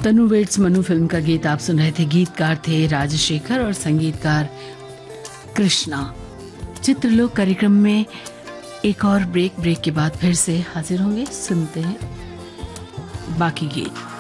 तनु weights Manu film का गीत आप सुन रहे थे। गीतकार थे राजशेखर और संगीतकार कृष्णा। चित्रलोक कार्यक्रम में एक और ब्रेक के बाद फिर से हाजिर होंगे। सुनते हैं बाकी गीत।